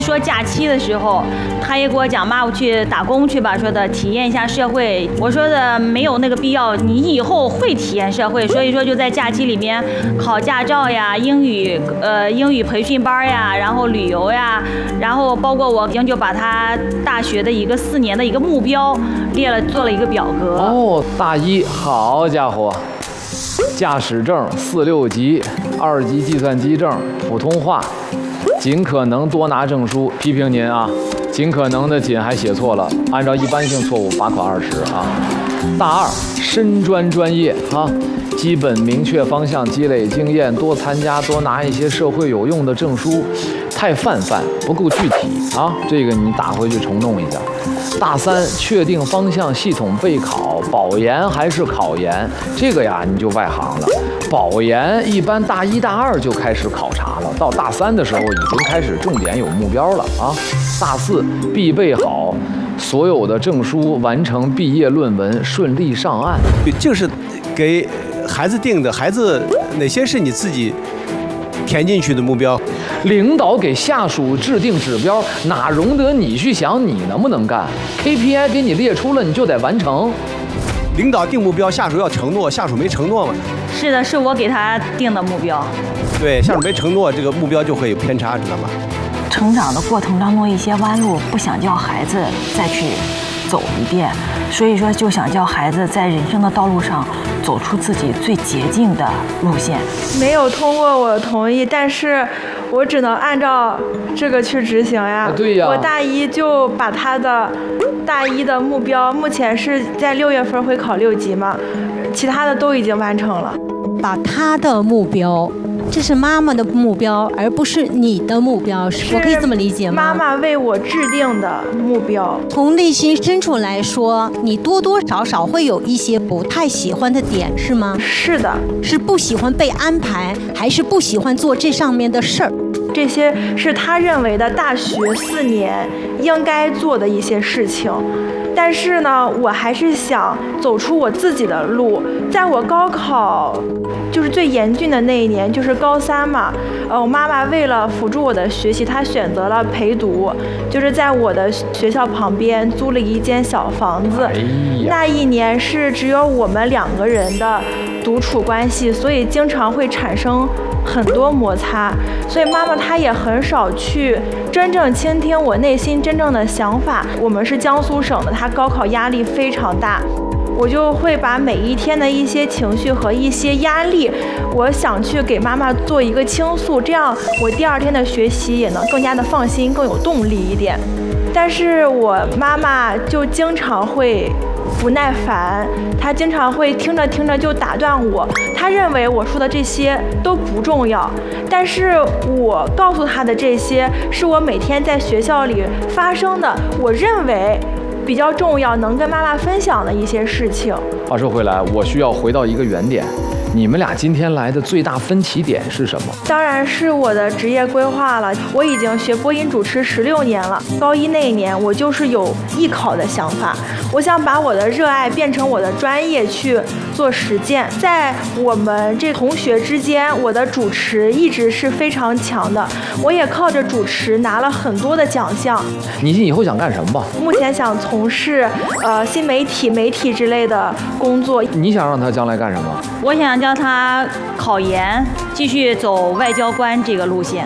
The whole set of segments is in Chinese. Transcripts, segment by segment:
说假期的时候，他也给我讲妈，我去打工去吧，说的体验一下社会。我说的没有那个必要，你以后会体验社会，所以说就在假期里面考驾照呀、英语培训班呀，然后旅游呀，然后包括我已经就把他大学的一个4年的一个目标做了一个表格。 哦，大一，好家伙！驾驶证4、6级，2级计算机证，普通话，尽可能多拿证书。批评您啊，尽可能的尽还写错了，按照一般性错误罚款20啊。大2，深专业啊，基本明确方向，积累经验，多参加，多拿一些社会有用的证书。太泛不够具体啊，这个你打回去重弄一下。大3，确定方向，系统备考，保研还是考研，这个呀你就外行了。保研一般大1、大2就开始考察了，到大3的时候已经开始重点有目标了啊。大4，必备好所有的证书，完成毕业论文，顺利上岸。 就是给孩子定的，孩子哪些是你自己填进去的目标？ 领导给下属制定指标，哪容得你去想你能不能干 ？KPI 给你列出了，你就得完成。 领导定目标，下属要承诺，下属没承诺嘛？ 是的，是我给他定的目标。 对，下属没承诺，这个目标就会有偏差，知道吗？ 成长的过程当中，一些弯路不想叫孩子再去走一遍，所以说就想叫孩子在人生的道路上走出自己最捷径的路线。 没有通过我同意，但是我只能按照这个去执行呀。 对呀。 我大一就把他的大一的目标，目前是在6月份会考6级嘛，其他的都已经完成了。 把他的目标，这是妈妈的目标，而不是你的目标，我可以这么理解吗？ 妈妈为我制定的目标。 从内心深处来说，你多多少少会有一些不太喜欢的点，是吗？ 是的。 是不喜欢被安排，还是不喜欢做这上面的事儿？ 这些是他认为的大学4年应该做的一些事情。但是呢，我还是想走出我自己的路。在我高考就是最严峻的那一年，就是高3嘛。我妈妈为了辅助我的学习，她选择了陪读，就是在我的学校旁边租了一间小房子。那一年是只有我们2个人的独处关系，所以经常会产生很多摩擦。所以妈妈她也很少去真正倾听我内心真正的想法。我们是江苏省的，她高考压力非常大。我就会把每一天的一些情绪和一些压力，我想去给妈妈做一个倾诉，这样我第2天的学习也能更加的放心，更有动力一点。但是我妈妈就经常会不耐烦，她经常会听着听着就打断我，她认为我说的这些都不重要，但是我告诉她的这些是我每天在学校里发生的，我认为比较重要，能跟妈妈分享的一些事情。 话说回来，我需要回到一个原点，你们俩今天来的最大分歧点是什么？ 当然是我的职业规划了。我已经学播音主持16年了，高1那一年我就是有艺考的想法，我想把我的热爱变成我的专业去做实践。在我们这同学之间，我的主持一直是非常强的，我也靠着主持拿了很多的奖项。 你以后想干什么吧？ 目前想从事新媒体、媒体之类的工作。 你想让他将来干什么？ 我想叫他考研，继续走外交官这个路线。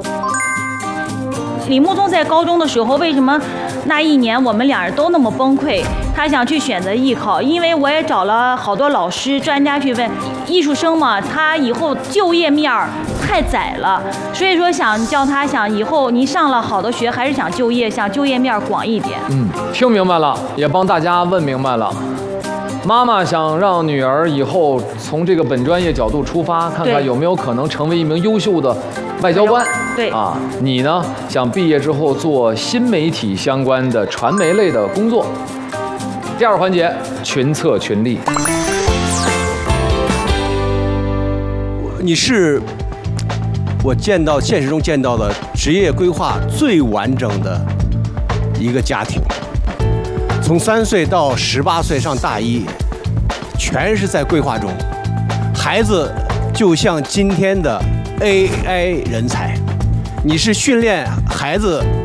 李木宗在高中的时候，为什么那一年我们2人都那么崩溃？他想去选择艺考，因为我也找了好多老师、专家去问，艺术生嘛，他以后就业面太窄了，所以说想叫他想以后你上了好的学，还是想就业，想就业面广一点。 听明白了，也帮大家问明白了。妈妈想让女儿以后从这个本专业角度出发，看看有没有可能成为一名优秀的外交官。 对啊，你呢想毕业之后做新媒体相关的传媒类的工作。第2环节，群策群力。 你是我现实中见到的职业规划最完整的一个家庭。从3岁到18岁上大1，全是在规划中。孩子就像今天的 AI 人才，你是训练孩子